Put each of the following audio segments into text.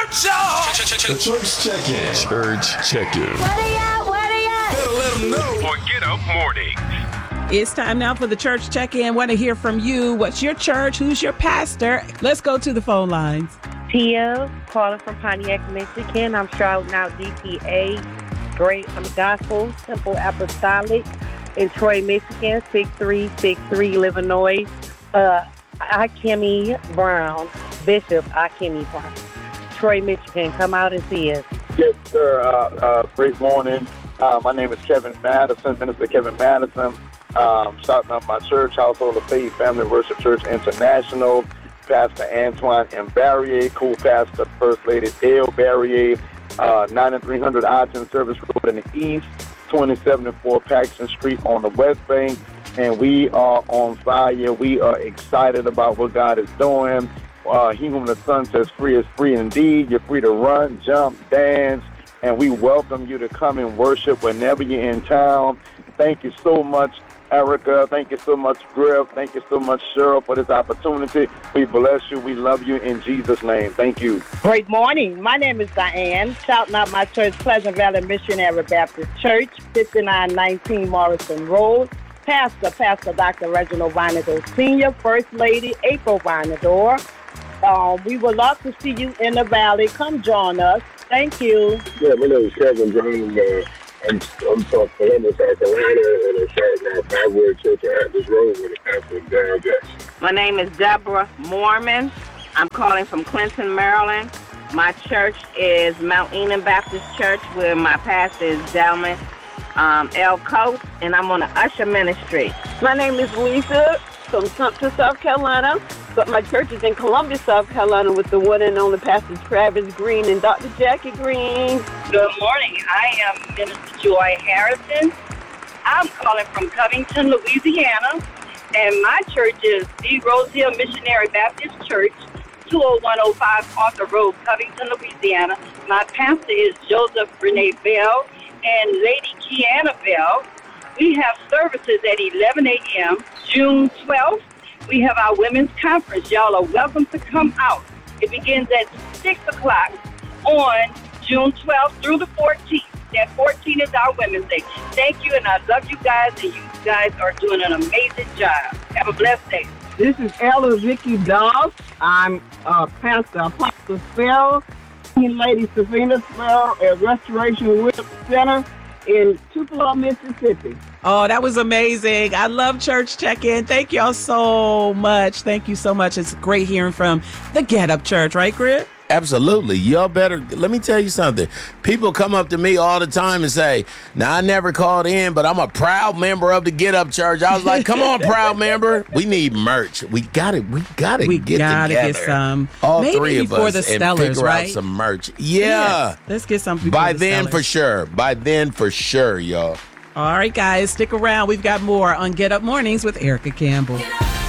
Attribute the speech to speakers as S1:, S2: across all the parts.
S1: church, y'all.
S2: The church check-in.
S3: Church check-in.
S4: What are you?
S1: Better let them know.
S3: For Get Up Mornings.
S5: It's time now for the church check-in. Want to hear from you. What's your church? Who's your pastor? Let's go to the phone lines.
S6: Tia, calling from Pontiac, Michigan. I'm shouting out DPA, Great Gospel, Simple Apostolic in Troy, Michigan, 6363 Illinois. Akemi Brown, Bishop Akemi Brown, Troy, Michigan. Come out and see us.
S7: Yes, sir. Great morning. My name is Kevin Madison, Minister Kevin Madison. Shouting out my church, Household of Faith, Family Worship Church International. Pastor Antoine M. Barrier, co-pastor First Lady Dale Barrier, 9300 I-10 Service Road in the east, 2074 Paxton Street on the west bank. And we are on fire. We are excited about what God is doing. He whom the Son says free is free indeed. You're free to run, jump, dance, and we welcome you to come and worship whenever you're in town. Thank you so much, Erica. Thank you so much, Griff. Thank you so much, Cheryl, for this opportunity. We bless you. We love you in Jesus' name. Thank you.
S8: Great morning. My name is Diane, shouting out my church, Pleasant Valley Missionary Baptist Church, 5919 Morrison Road. Pastor Dr. Reginald Vinador Sr., First Lady April Vinador. We would love to see you in the valley. Come join us. Thank you.
S9: Yeah, my name is Kevin Brown. I'm from Columbus, South Carolina, and I'm shouting out Byward Church on Atlas Road with the pastor Darryl Jackson.
S10: My name is Deborah Mormon. I'm calling from Clinton, Maryland. My church is Mount Enon Baptist Church, where my pastor is Delman L. Coates, and I'm on the usher ministry.
S11: My name is Lisa from Sumter, South Carolina, but my church is in Columbia, South Carolina, with the one and only Pastors Travis Green and Dr. Jackie Green.
S12: Good morning. I am Minister Joy Harrison. I'm calling from Covington, Louisiana, and my church is the Rose Hill Missionary Baptist Church, 20105 Arthur Road, Covington, Louisiana. My pastor is Joseph Renee Bell and Lady Kiana Bell. We have services at 11 a.m. June 12th. We have our women's conference. Y'all are welcome to come out. It begins at 6 o'clock on June 12th through the 14th. That 14th is our Women's Day. Thank you, and I love you guys, and you guys are doing an amazing job. Have a blessed day.
S11: This is Ella Vicky Dawes. I'm Pastor Apostle Spell, Lady Savina Spell at Restoration Whip Center in Tupelo, Mississippi.
S5: Oh, that was amazing. I love church check-in. Thank y'all so much. Thank you so much. It's great hearing from the Get Up Church, right, Griff?
S13: Absolutely. Y'all better, let me tell you something. People come up to me all the time and say, now, I never called in, but I'm a proud member of the Get Up Church. I was like, come on, proud member. We need merch. We gotta get together.
S5: Some.
S13: All
S5: maybe
S13: three of
S5: for
S13: us
S5: the
S13: and
S5: Stellars,
S13: figure
S5: right?
S13: out some merch. Yeah.
S5: Let's get some before
S13: By
S5: the
S13: then
S5: Stellars.
S13: for sure. By then for sure, y'all.
S5: All right, guys, stick around. We've got more on Get Up Mornings with Erica Campbell.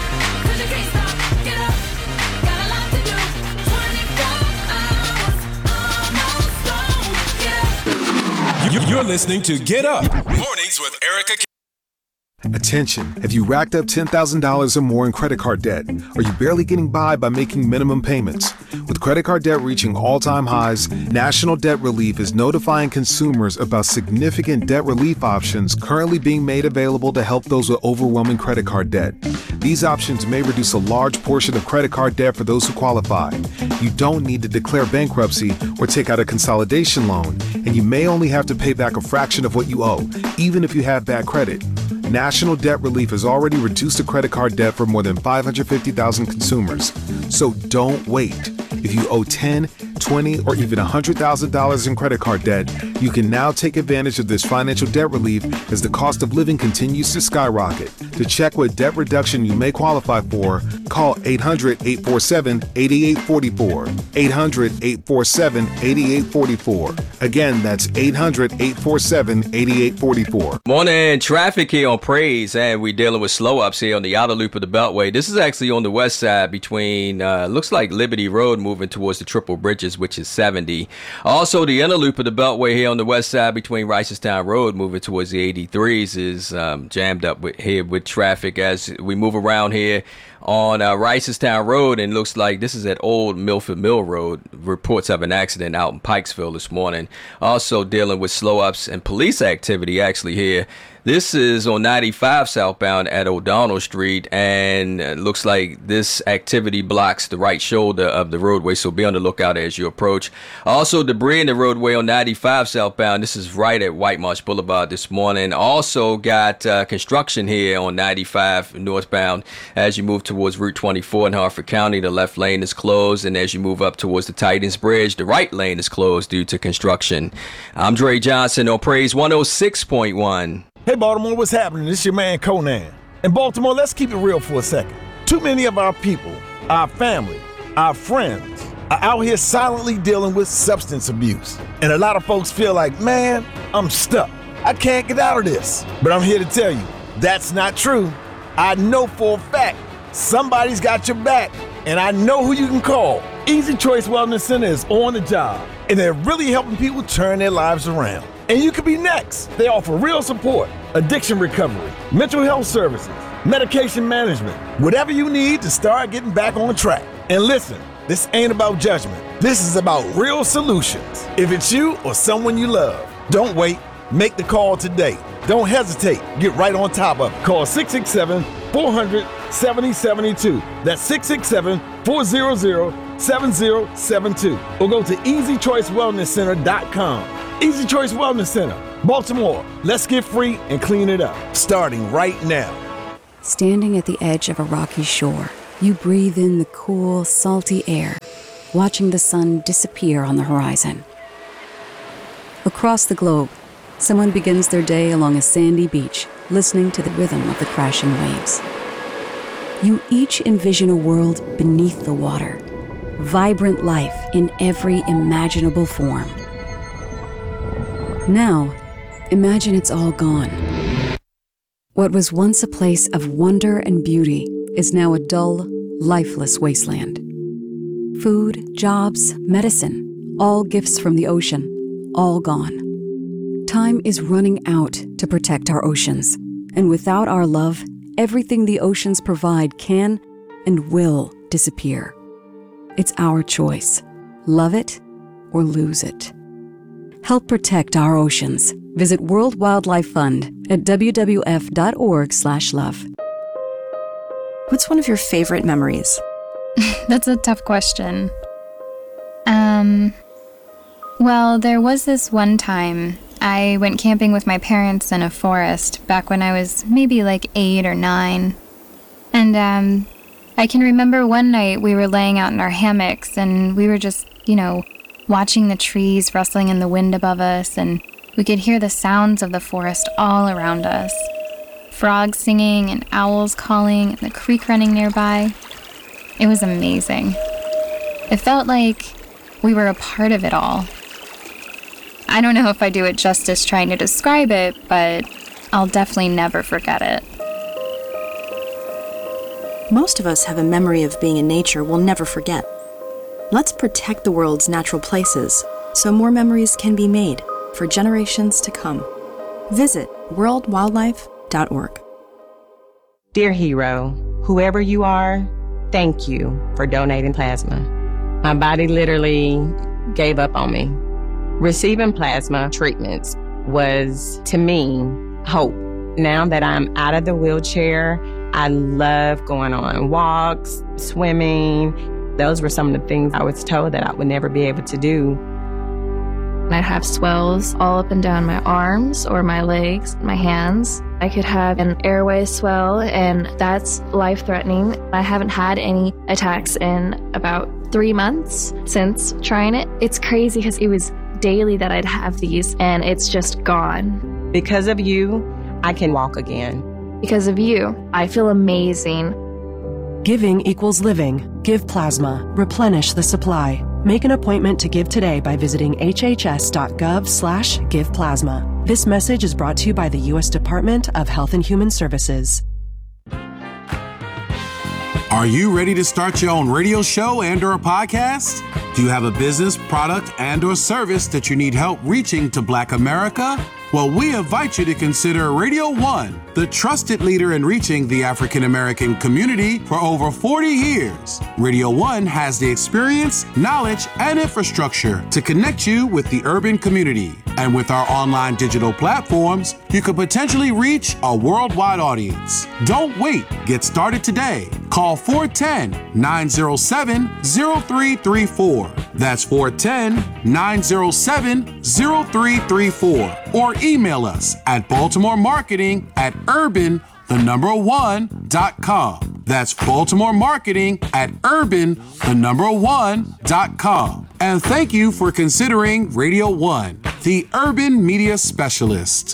S1: You're listening to Get Up Mornings with Erica.
S14: Attention. Have you racked up $10,000 or more in credit card debt? Are you barely getting by making minimum payments? With credit card debt reaching all-time highs, National Debt Relief is notifying consumers about significant debt relief options currently being made available to help those with overwhelming credit card debt. These options may reduce a large portion of credit card debt for those who qualify. You don't need to declare bankruptcy or take out a consolidation loan, and you may only have to pay back a fraction of what you owe, even if you have bad credit. National Debt Relief has already reduced the credit card debt for more than 550,000 consumers. So don't wait. If you owe $10, $20, or even $100,000 in credit card debt, you can now take advantage of this financial debt relief as the cost of living continues to skyrocket. To check what debt reduction you may qualify for, call 800-847-8844. 800-847-8844. Again, that's 800-847-8844.
S15: Morning, traffic here on Praise, and we're dealing with slow ups here on the outer loop of the Beltway. This is actually on the west side between, looks like Liberty Road moving towards the Triple Bridges, which is 70. Also, the inner loop of the Beltway here on the west side between Reisterstown Road moving towards the 83s is jammed up with traffic as we move around here on Ricestown Road, and looks like this is at Old Milford Mill Road. Reports of an accident out in Pikesville this morning. Also dealing with slow ups and police activity actually here. This is on 95 southbound at O'Donnell Street, and it looks like this activity blocks the right shoulder of the roadway, so be on the lookout as you approach. Also, debris in the roadway on 95 southbound. This is right at White Marsh Boulevard this morning. Also got construction here on 95 northbound as you move towards Route 24 in Harford County. The left lane is closed, and as you move up towards the Titans Bridge, the right lane is closed due to construction. I'm Dre Johnson on Praise 106.1.
S4: Hey Baltimore, what's happening? This is your man Conan. In Baltimore, let's keep it real for a second. Too many of our people, our family, our friends, are out here silently dealing with substance abuse. And a lot of folks feel like, man, I'm stuck. I can't get out of this. But I'm here to tell you, that's not true. I know for a fact somebody's got your back, and I know who you can call. Easy Choice Wellness Center is on the job, and they're really helping people turn their lives around. And you could be next. They offer real support, addiction recovery, mental health services, medication management, whatever you need to start getting back on track. And listen, this ain't about judgment. This is about real solutions. If it's you or someone you love, don't wait. Make the call today. Don't hesitate. Get right on top of it. Call 667-400-7072. That's 667-400-7072. Or go to EasyChoiceWellnessCenter.com. Easy Choice Wellness Center, Baltimore. Let's get free and clean it up, starting right now.
S16: Standing at the edge of a rocky shore, you breathe in the cool, salty air, watching the sun disappear on the horizon. Across the globe, someone begins their day along a sandy beach, listening to the rhythm of the crashing waves. You each envision a world beneath the water, vibrant life in every imaginable form. Now, imagine it's all gone. What was once a place of wonder and beauty is now a dull, lifeless wasteland. Food, jobs, medicine, all gifts from the ocean, all gone. Time is running out to protect our oceans, and without our love, everything the oceans provide can and will disappear. It's our choice. Love it or lose it. Help protect our oceans. Visit World Wildlife Fund at wwf.org/love.
S17: What's one of your favorite memories?
S18: That's a tough question. Well, there was this one time I went camping with my parents in a forest back when I was maybe like 8 or 9. And I can remember one night we were laying out in our hammocks and we were just, watching the trees rustling in the wind above us, and we could hear the sounds of the forest all around us. Frogs singing and owls calling and the creek running nearby. It was amazing. It felt like we were a part of it all. I don't know if I do it justice trying to describe it, but I'll definitely never forget it.
S17: Most of us have a memory of being in nature we'll never forget. Let's protect the world's natural places so more memories can be made for generations to come. Visit worldwildlife.org.
S19: Dear hero, whoever you are, thank you for donating plasma. My body literally gave up on me. Receiving plasma treatments was, to me, hope. Now that I'm out of the wheelchair, I love going on walks, swimming. Those were some of the things I was told that I would never be able to do.
S20: I'd have swells all up and down my arms or my legs, my hands. I could have an airway swell, and that's life-threatening. I haven't had any attacks in about 3 months since trying it. It's crazy because it was daily that I'd have these, and it's just gone.
S19: Because of you, I can walk again.
S20: Because of you, I feel amazing.
S21: Giving equals living. Give plasma. Replenish the supply. Make an appointment to give today by visiting hhs.gov/giveplasma. This message is brought to you by the U.S. Department of Health and Human Services.
S22: Are you ready to start your own radio show and/or a podcast? Do you have a business, product, and/or service that you need help reaching to Black America? Well, we invite you to consider Radio 1, the trusted leader in reaching the African American community for over 40 years. Radio 1 has the experience, knowledge, and infrastructure to connect you with the urban community. And with our online digital platforms, you could potentially reach a worldwide audience. Don't wait. Get started today. Call 410-907-0334. That's 410-907-0334. Or email us at baltimoremarketing@urban1.com. That's baltimoremarketing@urban1.com. And thank you for considering Radio 1, the urban media specialist.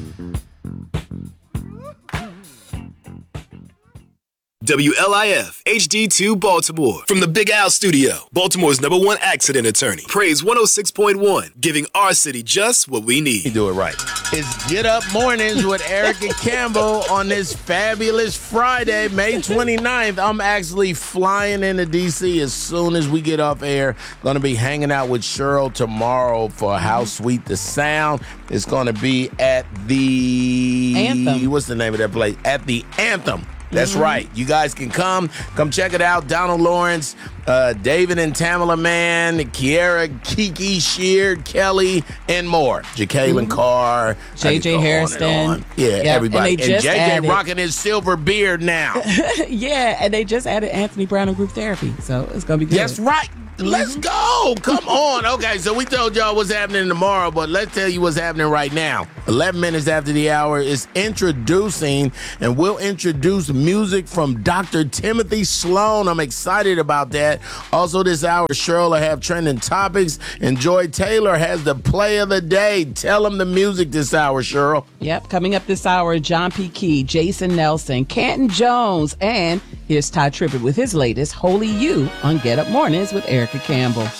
S1: WLIF HD2 Baltimore. From the Big Al Studio, Baltimore's #1 accident attorney. Praise 106.1, giving our city just what we need.
S13: You do it right. It's Get Up Mornings with Erica Campbell on this fabulous Friday, May 29th. I'm actually flying into D.C. as soon as we get off air. Going to be hanging out with Cheryl tomorrow for How Sweet the Sound. It's going to be at the...
S5: Anthem.
S13: What's the name of that place? At the Anthem. That's right. You guys can come check it out. Donald Lawrence, David and Tamala Mann, Kiera, Kiki, Sheard, Kelly, and more. Jacqueline Carr,
S5: JJ Harrison.
S13: Yeah, everybody. And JJ rocking his silver beard now.
S5: Yeah, and they just added Anthony Brown and group therapy, so it's gonna be good.
S13: That's right. Let's go. Come on. Okay, so we told y'all what's happening tomorrow, but let's tell you what's happening right now. 11 minutes after the hour is introducing, and we'll introduce music from Dr. Timothy Sloan. I'm excited about that. Also this hour, Cheryl will have trending topics, and Joy Taylor has the play of the day. Tell them the music this hour, Cheryl.
S5: Yep, coming up this hour, John P. Key, Jason Nelson, Canton Jones, and here's Ty Tribbett with his latest, Holy You, on Get Up Mornings with Erica Campbell.